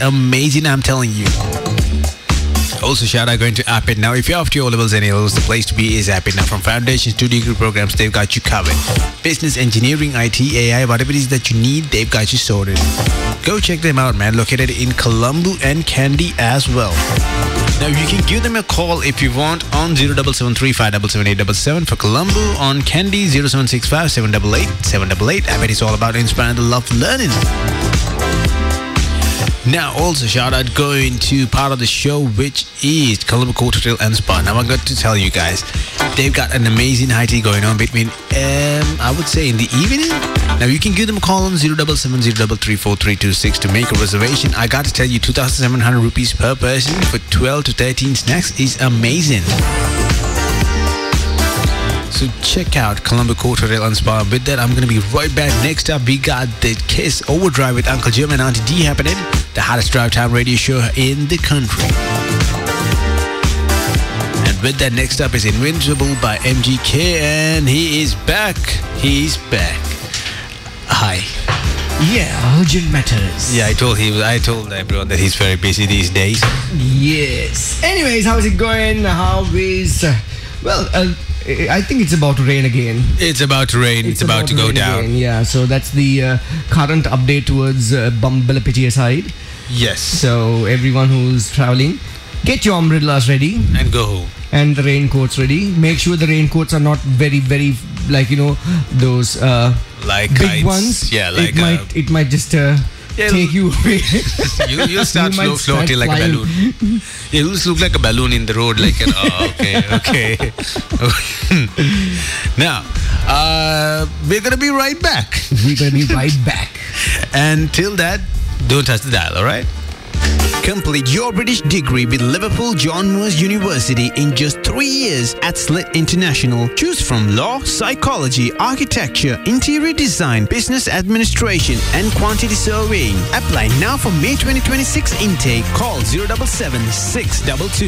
amazing, I'm telling you. Also, shout out going to Appit. Now, if you're after your O-levels and A-levels, the place to be is Appit. Now, from foundations to degree programs, they've got you covered. Business, engineering, IT, AI, whatever it is that you need, they've got you sorted. Go check them out, man. Located in Colombo and Kandy as well. Now, you can give them a call if you want on 0773 577 877 for Colombo, on Kandy 0765 788 788. Appit is all about inspiring the love of learning. Now, also shout out going to part of the show, which is Colombo Court Hotel and Spa. Now, I'm going to tell you guys, they've got an amazing high tea going on between, I would say, in the evening. Now, you can give them a call on 0770 34326 to make a reservation. I got to tell you, 2,700 rupees per person for 12 to 13 snacks is amazing. So check out Colombo Court Hotel and Spa. With that, I'm going to be right back. Next up, we got the Kiss Overdrive with Uncle Jim and Auntie D happening. The hottest drive time radio show in the country. And with that, next up is Invincible by MGK, and he is back. He's back. Hi. Yeah, urgent matters. Yeah, I told everyone that he's very busy these days. Yes. Anyways, how's it going? How is... I think it's about to rain again. It's about to rain. It's about to go down. Again. Yeah, so that's the current update towards Bambalapitiya side. Yes. So everyone who's traveling, get your umbrellas ready. And go home. And the raincoats ready. Make sure the raincoats are not very, very, those like big kites. ones. Yeah, like... It might just... take you away. You'll start floating like a balloon. You'll look like a balloon in the road. Like an, okay. Now, we're going to be right back. And till that, don't touch the dial, all right? Complete your British degree with Liverpool John Moores University in just 3 years at Slit International. Choose from law, psychology, architecture, interior design, business administration, and quantity surveying. Apply now for May 2026 intake. Call 077 622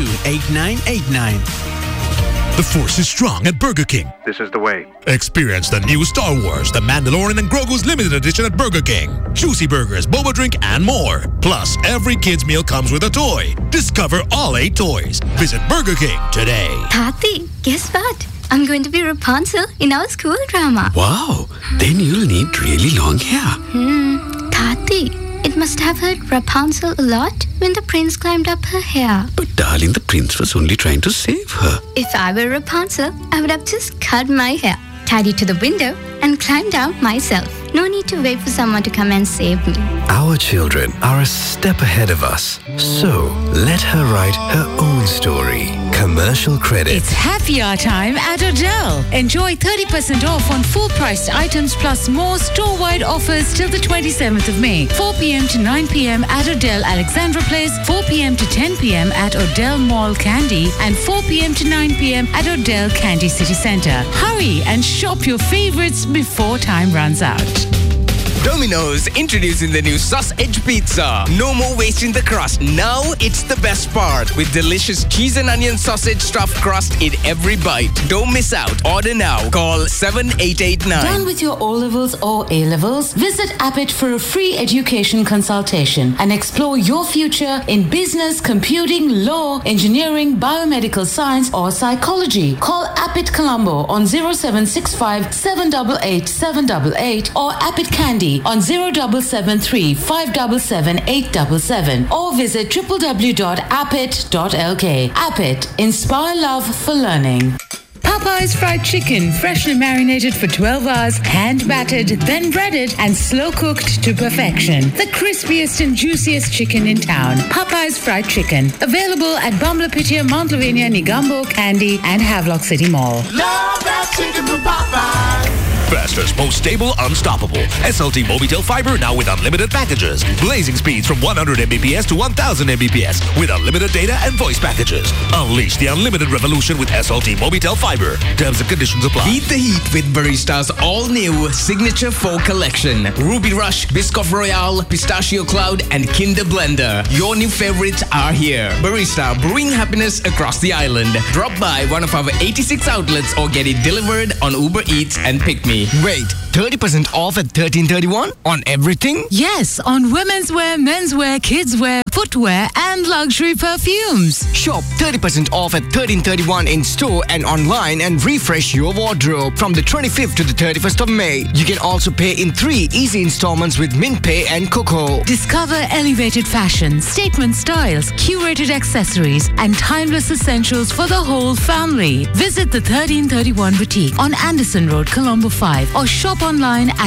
8989. The force is strong at Burger King. This is the way. Experience the new Star Wars, The Mandalorian and Grogu's limited edition at Burger King. Juicy burgers, boba drink, and more. Plus, every kid's meal comes with a toy. Discover all 8 toys. Visit Burger King today. Tati, guess what? I'm going to be Rapunzel in our school drama. Wow, then you'll need really long hair. Tati, it must have hurt Rapunzel a lot when the prince climbed up her hair. But darling, the prince was only trying to save her. If I were Rapunzel, I would have just cut my hair, tied it to the window, and climbed down myself. No need to wait for someone to come and save me. Our children are a step ahead of us. So, let her write her own story. Commercial credit. It's happy hour time at Odell. Enjoy 30% off on full-priced items plus more store-wide offers till the 27th of May. 4 p.m. to 9 p.m. at Odell Alexandra Place, 4 p.m. to 10 p.m. at Odell Mall Kandy, and 4 p.m. to 9 p.m. at Odell Kandy City Centre. Hurry and shop your favorites before time runs out. Domino's introducing the new sausage pizza. No more wasting the crust. Now it's the best part with delicious cheese and onion sausage stuffed crust in every bite. Don't miss out. Order now. Call 7889. Done with your O-levels or A-levels? Visit Appit for a free education consultation and explore your future in business, computing, law, engineering, biomedical science or psychology. Call Appit Colombo on 0765 788 788 or Appit Kandy on 0773 577 877 or visit www.appit.lk. Appit, inspire love for learning. Popeye's fried chicken, freshly marinated for 12 hours, hand battered, then breaded and slow cooked to perfection. The crispiest and juiciest chicken in town. Popeye's fried chicken, available at Bambalapitiya, Mount Lavinia, Negombo, Kandy, and Havelock City Mall. Love that chicken from Popeyes. Fastest, most stable, unstoppable. SLT Mobitel Fiber now with unlimited packages. Blazing speeds from 100 Mbps to 1000 Mbps with unlimited data and voice packages. Unleash the unlimited revolution with SLT Mobitel Fiber. Terms and conditions apply. Beat the heat with Barista's all-new Signature 4 collection. Ruby Rush, Biscoff Royale, Pistachio Cloud, and Kinder Blender. Your new favorites are here. Barista, brewing happiness across the island. Drop by one of our 86 outlets or get it delivered on Uber Eats and Pick Me. Wait, 30% off at 1331 on everything? Yes, on women's wear, men's wear, kids wear, footwear and luxury perfumes. Shop 30% off at 1331 in store and online and refresh your wardrobe from the 25th to the 31st of May. You can also pay in 3 easy installments with MintPay and Coco. Discover elevated fashion, statement styles, curated accessories, and timeless essentials for the whole family. Visit the 1331 Boutique on Anderson Road, Colombo 5, or shop online at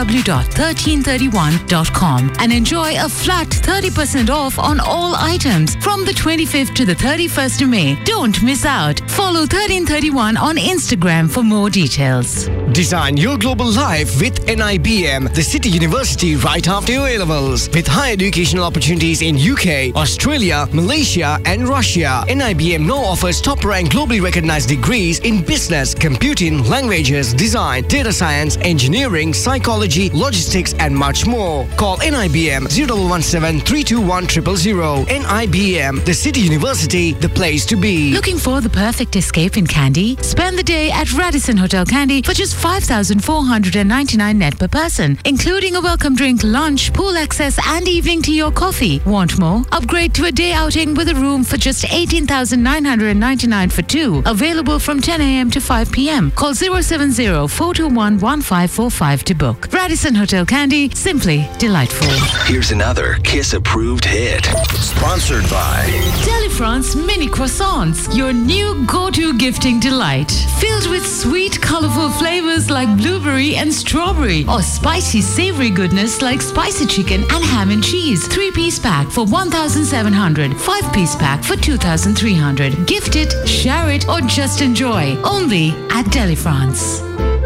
www.1331.com and enjoy a flat 30% off on all items from the 25th to the 31st of May. Don't miss out. Follow 1331 on Instagram for more details. Design your global life with NIBM, the City University right after your A-levels. With high educational opportunities in UK, Australia, Malaysia and Russia, NIBM now offers top-ranked globally recognized degrees in business, computing, languages, design, data science, engineering, psychology, logistics and much more. Call NIBM 0117 321 000. NIBM, the City University, the place to be. Looking for the perfect escape in Kandy? Spend the day at Radisson Hotel Kandy for just 5,499 net per person, including a welcome drink, lunch, pool access and evening tea or coffee. Want more? Upgrade to a day outing with a room for just 18,999 for 2. Available from 10 a.m. to 5 p.m. Call 070-421-1545 to book. Radisson Hotel Kandy, simply delightful. Here's another Kiss-approved hit. Sponsored by Delifrance Mini Croissants, your new go-to gifting delight. Filled with sweet, colorful flavors like blueberry and strawberry, or spicy, savory goodness like spicy chicken and ham and cheese. 3-piece pack for 1,700. 5-piece pack for 2,300. Gift it, share it, or just enjoy. Only at Delifrance.